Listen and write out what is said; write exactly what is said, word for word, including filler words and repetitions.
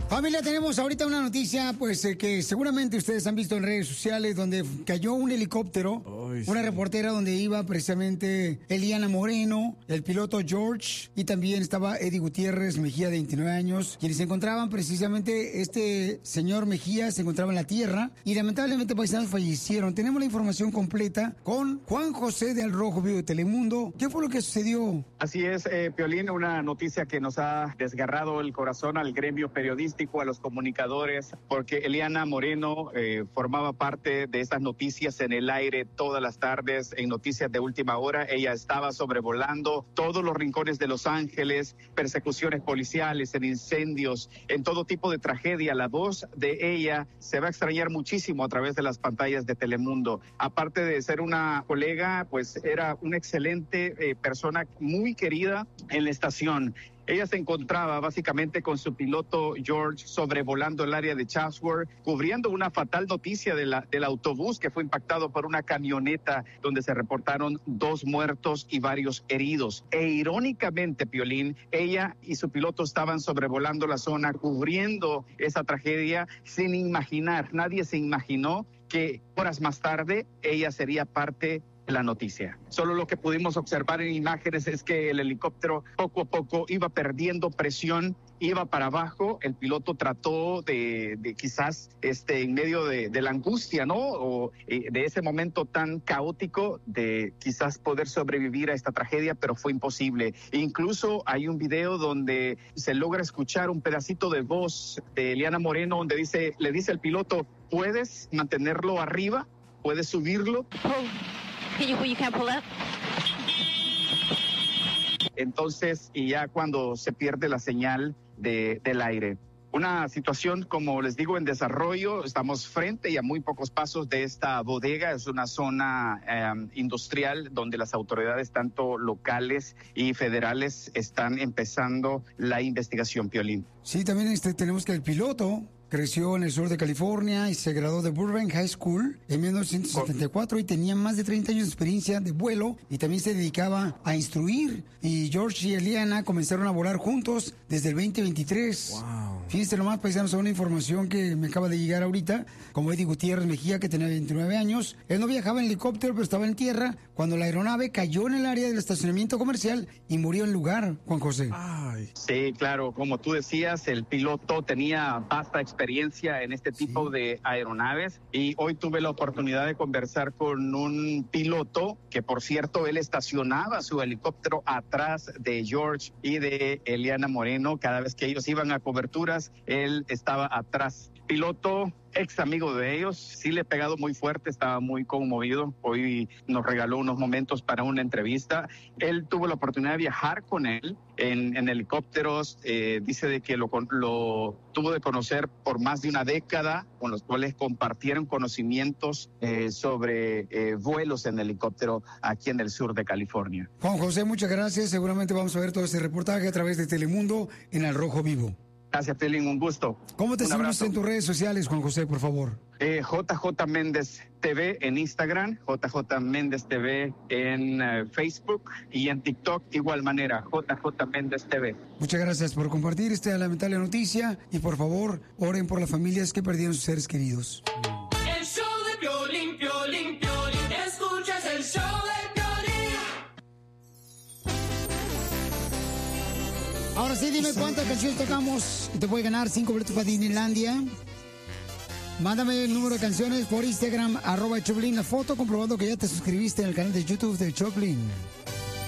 Familia, tenemos ahorita una noticia, pues, eh, que seguramente ustedes han visto en redes sociales, donde cayó un helicóptero, Ay, una sí. reportera donde iba precisamente Eliana Moreno, el piloto George, y también estaba Eddie Gutiérrez Mejía, de veintinueve años, quienes se encontraban precisamente, este señor Mejía se encontraba en la tierra, y lamentablemente paisanos fallecieron. Tenemos la información completa con Juan José de Al Rojo Vivo de Telemundo. ¿Qué fue lo que sucedió? Así es, eh, Piolín, una noticia que nos ha desgarrado el corazón al gremio periodístico, a los comunicadores, porque Eliana Moreno eh, formaba parte de estas noticias en el aire todas las tardes, en noticias de última hora. Ella estaba sobrevolando todos los rincones de Los Ángeles, persecuciones policiales, en incendios, en todo tipo de tragedia. La voz de ella se va a extrañar muchísimo a través de las pantallas de Telemundo. Aparte de ser una colega, pues era una excelente eh, persona, muy querida en la estación. Ella se encontraba básicamente con su piloto George sobrevolando el área de Chatsworth, cubriendo una fatal noticia de la, del autobús que fue impactado por una camioneta donde se reportaron dos muertos y varios heridos. E irónicamente, Piolín, ella y su piloto estaban sobrevolando la zona, cubriendo esa tragedia sin imaginar, nadie se imaginó que horas más tarde ella sería parte la noticia. Solo lo que pudimos observar en imágenes es que el helicóptero poco a poco iba perdiendo presión, iba para abajo. El piloto trató de, de quizás este en medio de, de la angustia, ¿no? O eh, de ese momento tan caótico de quizás poder sobrevivir a esta tragedia, pero fue imposible. E incluso hay un video donde se logra escuchar un pedacito de voz de Eliana Moreno donde dice, le dice al piloto, ¿puedes mantenerlo arriba? ¿Puedes subirlo? Can you, you can't pull up? Entonces, y ya cuando se pierde la señal de, del aire. Una situación, como les digo, en desarrollo. Estamos frente y a muy pocos pasos de esta bodega. Es una zona eh, industrial donde las autoridades, tanto locales y federales, están empezando la investigación, Piolín. Sí, también este, tenemos que el piloto creció en el sur de California y se graduó de Burbank High School en mil novecientos setenta y cuatro y tenía más de treinta años de experiencia de vuelo y también se dedicaba a instruir. Y George y Eliana comenzaron a volar juntos desde el veinte veintitrés. Wow. Fíjense nomás, paisanos, una información que me acaba de llegar ahorita, como Eddie Gutiérrez Mejía, que tenía veintinueve años. Él no viajaba en helicóptero, pero estaba en tierra cuando la aeronave cayó en el área del estacionamiento comercial y murió en lugar, Juan José. Ay. Sí, claro, como tú decías, el piloto tenía vasta experiencia en este tipo sí. de aeronaves y hoy tuve la oportunidad de conversar con un piloto que, por cierto, él estacionaba su helicóptero atrás de George y de Eliana Moreno. Cada vez que ellos iban a coberturas, él estaba atrás. Piloto, ex amigo de ellos, sí le he pegado muy fuerte, estaba muy conmovido. Hoy nos regaló unos momentos para una entrevista. Él tuvo la oportunidad de viajar con él en, en helicópteros. Eh, dice de que lo, lo tuvo de conocer por más de una década, con los cuales compartieron conocimientos eh, sobre eh, vuelos en helicóptero aquí en el sur de California. Juan José, muchas gracias. Seguramente vamos a ver todo este reportaje a través de Telemundo en Al Rojo Vivo. Gracias, Pelín, un gusto. ¿Cómo te seguimos en tus redes sociales, Juan José, por favor? Eh, J J Méndez T V en Instagram, J J Méndez T V en uh, Facebook y en TikTok, igual manera, J J Méndez T V. Muchas gracias por compartir esta lamentable noticia y por favor, oren por las familias que perdieron sus seres queridos. El show de Piolín, Piolín, Piolín, escuchas el show de Ahora sí, dime cuántas canciones tocamos y te puede ganar cinco boletos para Disneylandia. Mándame el número de canciones por Instagram, arroba Choplin, la foto comprobando que ya te suscribiste al canal de YouTube de Choplin.